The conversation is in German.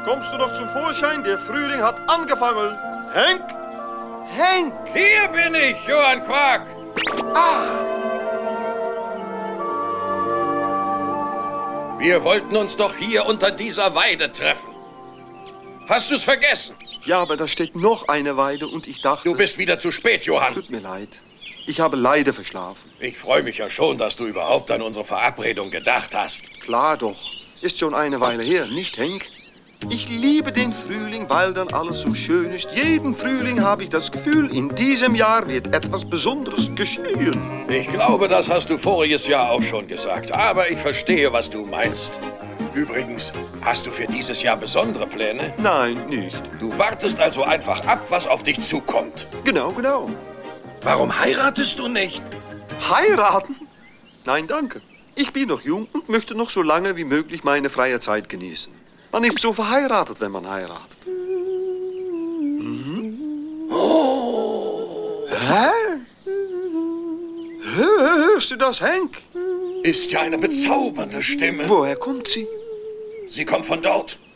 kommst du doch zum Vorschein? Der Frühling hat angefangen. Henk? Henk! Hier bin ich, Johann Quark. Wir wollten uns doch hier unter dieser Weide treffen. Hast du's vergessen? Ja, aber da steht noch eine Weide und ich dachte... Du bist wieder zu spät, Johann. Tut mir leid. Ich habe leider verschlafen. Ich freue mich ja schon, dass du überhaupt an unsere Verabredung gedacht hast. Klar doch. Ist schon eine Weile her, nicht, Henk? Ich liebe den Frühling, weil dann alles so schön ist. Jeden Frühling habe ich das Gefühl, in diesem Jahr wird etwas Besonderes geschehen. Ich glaube, das hast du voriges Jahr auch schon gesagt. Aber ich verstehe, was du meinst. Übrigens, hast du für dieses Jahr besondere Pläne? Nein, nicht. Du wartest also einfach ab, was auf dich zukommt. Genau, genau. Warum heiratest du nicht? Heiraten? Nein, danke. Ich bin noch jung und möchte noch so lange wie möglich meine freie Zeit genießen. Man ist so verheiratet, wenn man heiratet. Oh. Hä? Hörst du das, Henk? Ist ja eine bezaubernde Stimme. Woher kommt sie? Sie kommt von dort.